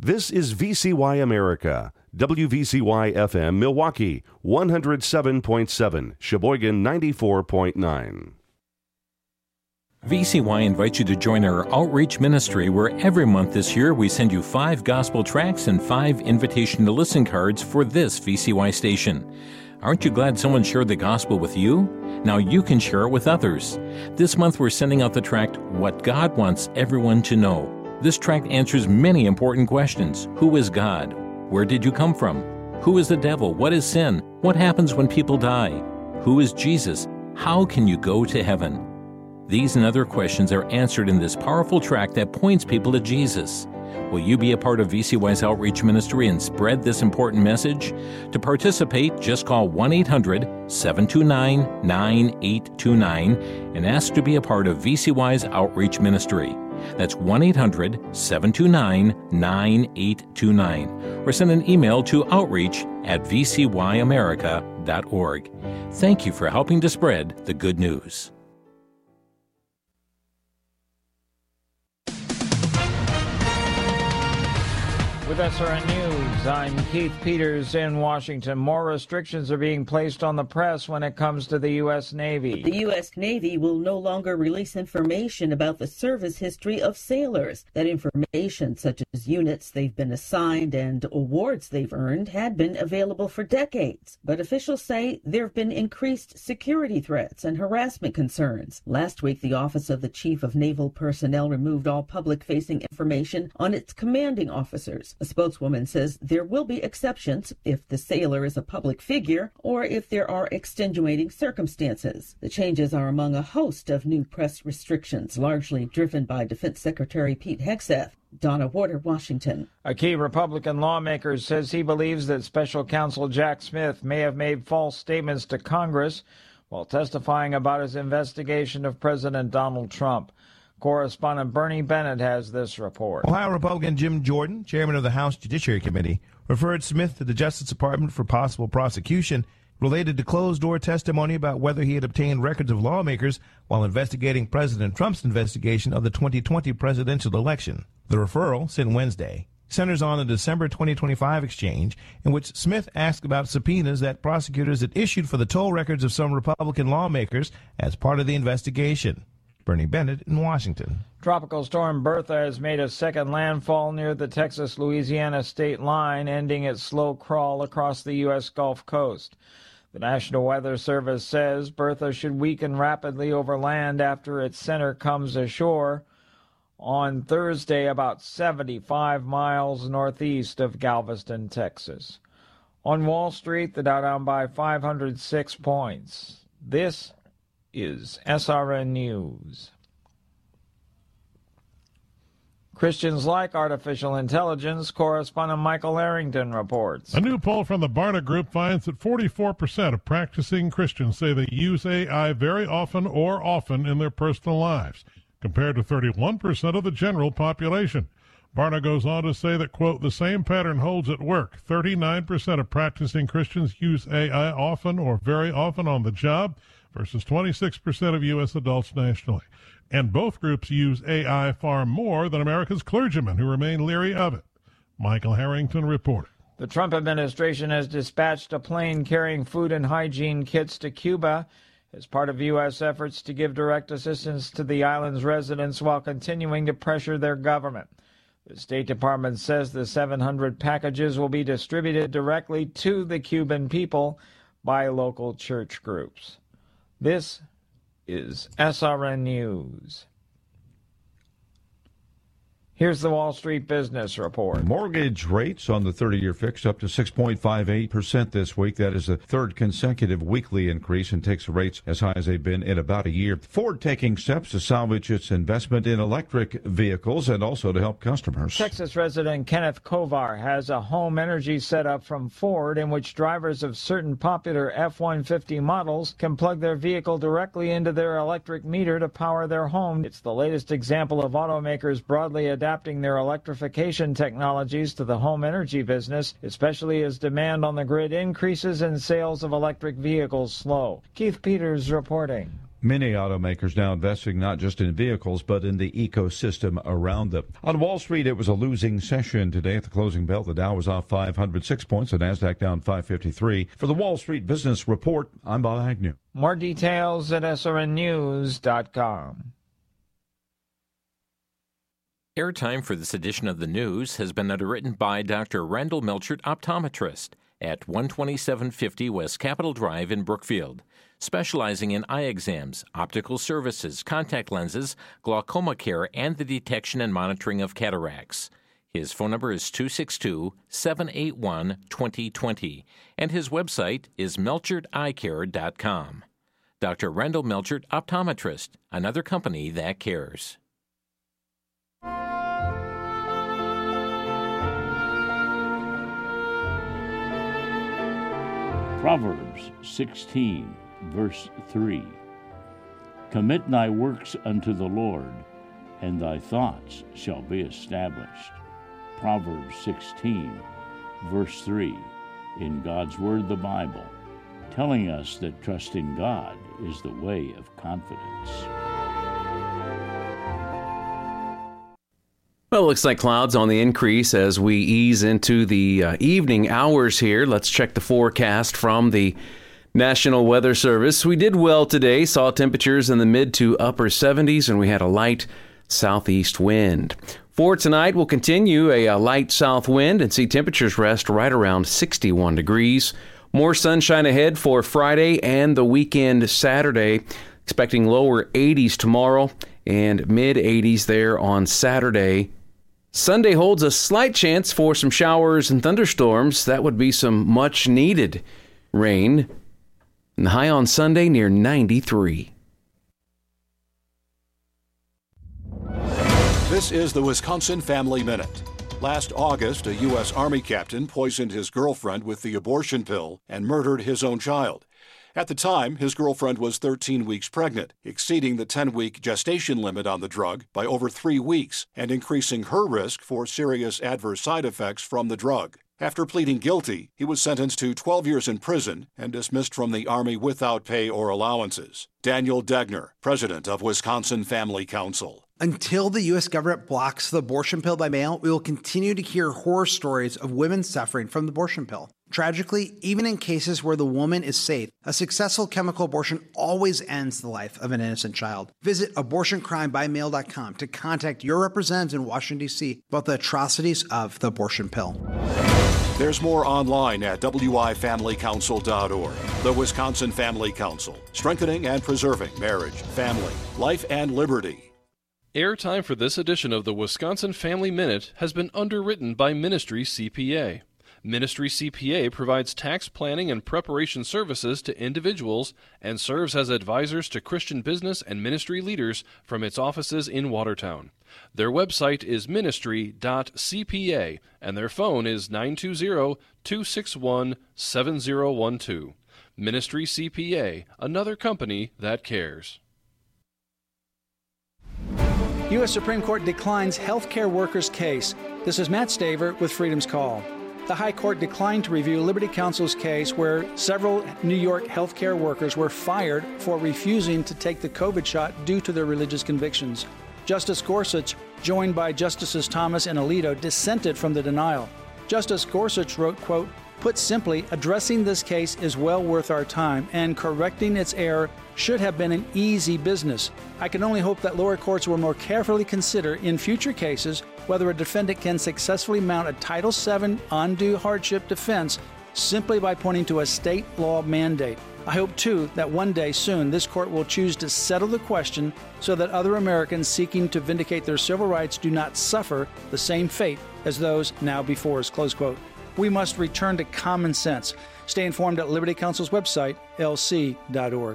This is VCY America, WVCY FM Milwaukee, 107.7, Sheboygan 94.9. VCY invites you to join our outreach ministry where every month this year we send you 5 gospel tracts and 5 invitation to listen cards for this VCY station. Aren't you glad someone shared the gospel with you? Now you can share it with others. This month we're sending out the tract, What God Wants Everyone to Know. This tract answers many important questions. Who is God? Where did you come from? Who is the devil? What is sin? What happens when people die? Who is Jesus? How can you go to heaven? These and other questions are answered in this powerful tract that points people to Jesus. Will you be a part of VCY's outreach ministry and spread this important message? To participate, just call 1-800-729-9829 and ask to be a part of VCY's outreach ministry. That's 1-800-729-9829. Or send an email to outreach@vcyamerica.org. Thank you for helping to spread the good news. With SRN News, I'm Keith Peters in Washington. More restrictions are being placed on the press when it comes to the U.S. Navy. The U.S. Navy will no longer release information about the service history of sailors. That information, such as units they've been assigned and awards they've earned, had been available for decades. But officials say there have been increased security threats and harassment concerns. Last week, the Office of the Chief of Naval Personnel removed all public-facing information on its commanding officers. A spokeswoman says there will be exceptions if the sailor is a public figure or if there are extenuating circumstances. The changes are among a host of new press restrictions, largely driven by Defense Secretary Pete Hegseth. Donna Warder, Washington. A key Republican lawmaker says he believes that Special Counsel Jack Smith may have made false statements to Congress while testifying about his investigation of President Donald Trump. Correspondent Bernie Bennett has this report. Ohio Republican Jim Jordan, chairman of the House Judiciary Committee, referred Smith to the Justice Department for possible prosecution related to closed-door testimony about whether he had obtained records of lawmakers while investigating President Trump's investigation of the 2020 presidential election. The referral, sent Wednesday, centers on a December 2025 exchange in which Smith asked about subpoenas that prosecutors had issued for the toll records of some Republican lawmakers as part of the investigation. Bernie Bennett in Washington. Tropical storm Bertha has made a second landfall near the Texas-Louisiana state line, ending its slow crawl across the U.S. Gulf Coast. The National Weather Service says Bertha should weaken rapidly over land after its center comes ashore on Thursday about 75 miles northeast of Galveston, Texas. On Wall Street, the Dow down by 506 points. This is SRN News. Christians like artificial intelligence. Correspondent Michael Arrington reports. A new poll from the Barna Group finds that 44% of practicing Christians say they use AI very often or often in their personal lives, compared to 31% of the general population. Barna goes on to say that, quote, the same pattern holds at work. 39% of practicing Christians use AI often or very often on the job, versus 26% of U.S. adults nationally. And both groups use AI far more than America's clergymen, who remain leery of it. Michael Harrington reported. The Trump administration has dispatched a plane carrying food and hygiene kits to Cuba as part of U.S. efforts to give direct assistance to the island's residents while continuing to pressure their government. The State Department says the 700 packages will be distributed directly to the Cuban people by local church groups. This is SRN News. Here's the Wall Street Business Report. Mortgage rates on the 30-year fixed up to 6.58% this week. That is the third consecutive weekly increase and takes rates as high as they've been in about a year. Ford taking steps to salvage its investment in electric vehicles and also to help customers. Texas resident Kenneth Kovar has a home energy setup from Ford in which drivers of certain popular F-150 models can plug their vehicle directly into their electric meter to power their home. It's the latest example of automakers broadly adapting their electrification technologies to the home energy business, especially as demand on the grid increases and sales of electric vehicles slow. Keith Peters reporting. Many automakers now investing not just in vehicles, but in the ecosystem around them. On Wall Street, it was a losing session today. At the closing bell, the Dow was off 506 points, the NASDAQ down 553. For the Wall Street Business Report, I'm Bob Agnew. More details at srnnews.com. Airtime for this edition of the news has been underwritten by Dr. Randall Melchert, optometrist, at 12750 West Capitol Drive in Brookfield, specializing in eye exams, optical services, contact lenses, glaucoma care, and the detection and monitoring of cataracts. His phone number is 262-781-2020, and his website is melcherteyecare.com. Dr. Randall Melchert, optometrist, another company that cares. Proverbs 16, verse 3. Commit thy works unto the Lord, and thy thoughts shall be established. Proverbs 16, verse 3, in God's Word, the Bible, telling us that trusting God is the way of confidence. Well, it looks like clouds on the increase as we ease into the evening hours here. Let's check the forecast from the National Weather Service. We did well today, saw temperatures in the mid to upper 70s, and we had a light southeast wind. For tonight, we'll continue a light south wind and see temperatures rest right around 61 degrees. More sunshine ahead for Friday and the weekend Saturday. Expecting lower 80s tomorrow and mid 80s there on Saturday. Sunday holds a slight chance for some showers and thunderstorms. That would be some much needed rain. And the high on Sunday near 93. This is the Wisconsin Family Minute. Last August, a U.S. Army captain poisoned his girlfriend with the abortion pill and murdered his own child. At the time, his girlfriend was 13 weeks pregnant, exceeding the 10-week gestation limit on the drug by over 3 weeks and increasing her risk for serious adverse side effects from the drug. After pleading guilty, he was sentenced to 12 years in prison and dismissed from the Army without pay or allowances. Daniel Degner, president of Wisconsin Family Council. Until the U.S. government blocks the abortion pill by mail, we will continue to hear horror stories of women suffering from the abortion pill. Tragically, even in cases where the woman is safe, a successful chemical abortion always ends the life of an innocent child. Visit abortioncrimebymail.com to contact your representative in Washington, D.C. about the atrocities of the abortion pill. There's more online at wifamilycouncil.org. The Wisconsin Family Council, strengthening and preserving marriage, family, life, and liberty. Airtime for this edition of the Wisconsin Family Minute has been underwritten by Ministry CPA. Ministry CPA provides tax planning and preparation services to individuals and serves as advisors to Christian business and ministry leaders from its offices in Watertown. Their website is ministry.cpa and their phone is 920-261-7012. Ministry CPA, another company that cares. U.S. Supreme Court declines healthcare workers' case. This is Matt Staver with Freedom's Call. The High Court declined to review Liberty Counsel's case where several New York healthcare workers were fired for refusing to take the COVID shot due to their religious convictions. Justice Gorsuch, joined by Justices Thomas and Alito, dissented from the denial. Justice Gorsuch wrote, quote, "Put simply, addressing this case is well worth our time, and correcting its error should have been an easy business. I can only hope that lower courts will more carefully consider in future cases whether a defendant can successfully mount a Title VII undue hardship defense simply by pointing to a state law mandate. I hope, too, that one day soon this court will choose to settle the question so that other Americans seeking to vindicate their civil rights do not suffer the same fate as those now before us," close quote. We must return to common sense. Stay informed at Liberty Counsel's website, lc.org.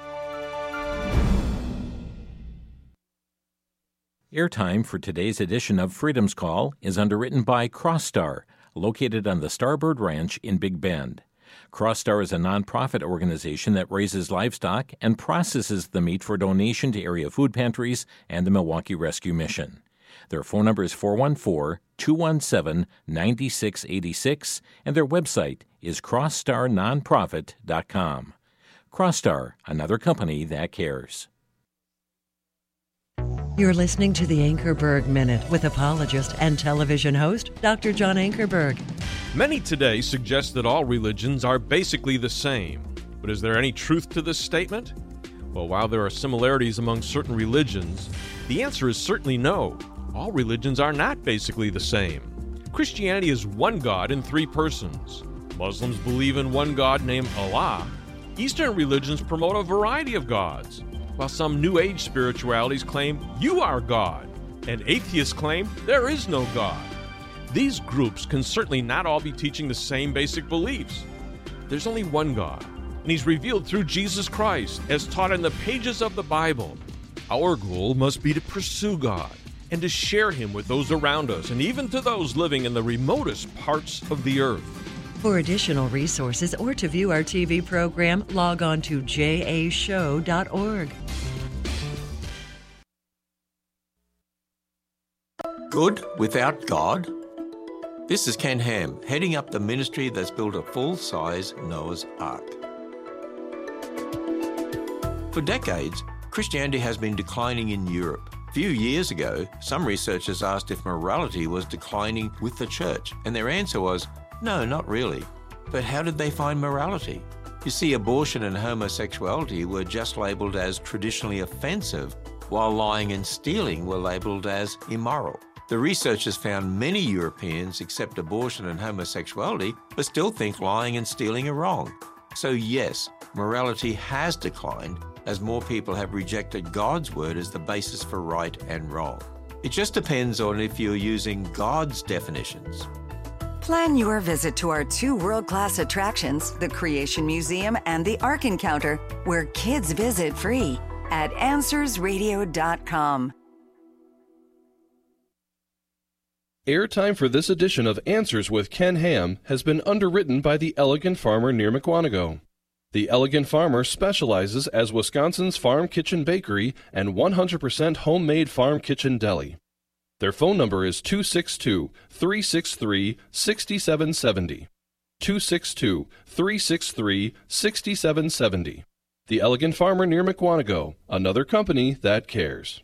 Airtime for today's edition of Freedom's Call is underwritten by CrossStar, located on the Starbird Ranch in Big Bend. CrossStar is a nonprofit organization that raises livestock and processes the meat for donation to area food pantries and the Milwaukee Rescue Mission. Their phone number is 414-217-9686, and their website is crossstarnonprofit.com. Crossstar, another company that cares. You're listening to the Ankerberg Minute with apologist and television host, Dr. John Ankerberg. Many today suggest that all religions are basically the same. But is there any truth to this statement? Well, while there are similarities among certain religions, the answer is certainly no. All religions are not basically the same. Christianity is one God in three persons. Muslims believe in one God named Allah. Eastern religions promote a variety of gods, while some New Age spiritualities claim you are God, and atheists claim there is no God. These groups can certainly not all be teaching the same basic beliefs. There's only one God, and He's revealed through Jesus Christ, as taught in the pages of the Bible. Our goal must be to pursue God and to share Him with those around us, and even to those living in the remotest parts of the earth. For additional resources or to view our TV program, log on to jashow.org. Good without God? This is Ken Ham, heading up the ministry that's built a full-size Noah's Ark. For decades, Christianity has been declining in Europe. A few years ago, some researchers asked if morality was declining with the church, and their answer was, no, not really. But how did they find morality? You see, abortion and homosexuality were just labelled as traditionally offensive, while lying and stealing were labelled as immoral. The researchers found many Europeans accept abortion and homosexuality, but still think lying and stealing are wrong. So yes, morality has declined as more people have rejected God's word as the basis for right and wrong. It just depends on if you're using God's definitions. Plan your visit to our two world-class attractions, the Creation Museum and the Ark Encounter, where kids visit free at AnswersRadio.com. Airtime for this edition of Answers with Ken Ham has been underwritten by the Elegant Farmer near Mukwonago. The Elegant Farmer specializes as Wisconsin's farm kitchen bakery and 100% homemade farm kitchen deli. Their phone number is 262-363-6770. 262-363-6770. The Elegant Farmer near Mukwonago, another company that cares.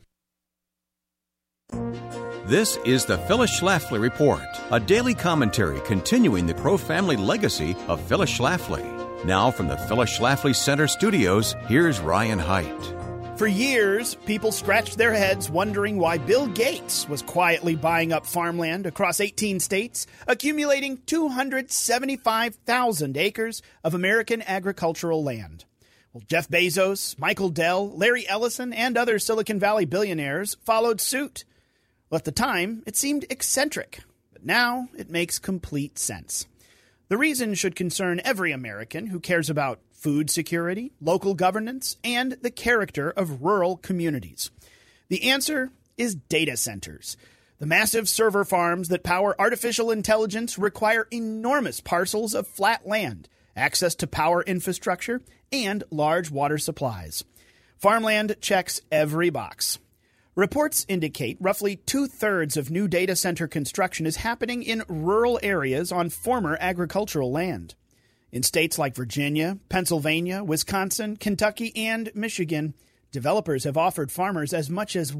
This is the Phyllis Schlafly Report, a daily commentary continuing the Crow family legacy of Phyllis Schlafly. Now from the Phyllis Schlafly Center studios, here's Ryan Haidt. For years, people scratched their heads wondering why Bill Gates was quietly buying up farmland across 18 states, accumulating 275,000 acres of American agricultural land. Well, Jeff Bezos, Michael Dell, Larry Ellison, and other Silicon Valley billionaires followed suit. Well, at the time, it seemed eccentric, but now it makes complete sense. The reason should concern every American who cares about food security, local governance, and the character of rural communities. The answer is data centers. The massive server farms that power artificial intelligence require enormous parcels of flat land, access to power infrastructure, and large water supplies. Farmland checks every box. Reports indicate roughly 2/3 of new data center construction is happening in rural areas on former agricultural land. In states like Virginia, Pennsylvania, Wisconsin, Kentucky, and Michigan, developers have offered farmers as much as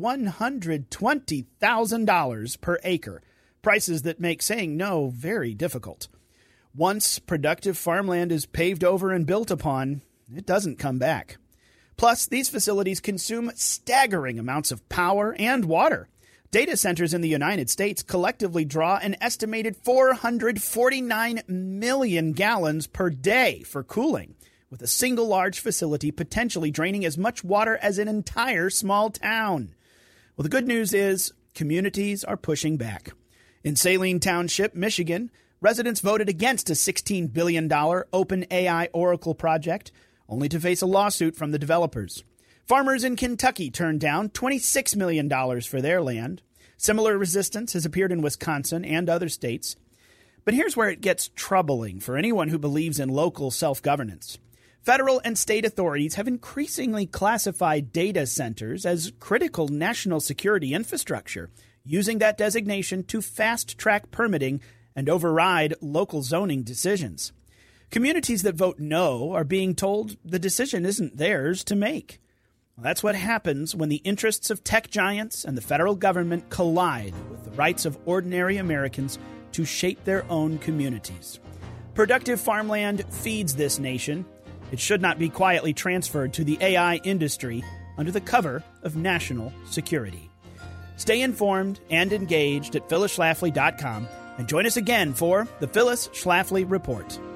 $120,000 per acre, prices that make saying no very difficult. Once productive farmland is paved over and built upon, it doesn't come back. Plus, these facilities consume staggering amounts of power and water. Data centers in the United States collectively draw an estimated 449 million gallons per day for cooling, with a single large facility potentially draining as much water as an entire small town. Well, the good news is communities are pushing back. In Saline Township, Michigan, residents voted against a $16 billion OpenAI Oracle project, only to face a lawsuit from the developers. Farmers in Kentucky turned down $26 million for their land. Similar resistance has appeared in Wisconsin and other states. But here's where it gets troubling for anyone who believes in local self-governance. Federal and state authorities have increasingly classified data centers as critical national security infrastructure, using that designation to fast-track permitting and override local zoning decisions. Communities that vote no are being told the decision isn't theirs to make. Well, that's what happens when the interests of tech giants and the federal government collide with the rights of ordinary Americans to shape their own communities. Productive farmland feeds this nation. It should not be quietly transferred to the AI industry under the cover of national security. Stay informed and engaged at phyllisschlafly.com and join us again for the Phyllis Schlafly Report.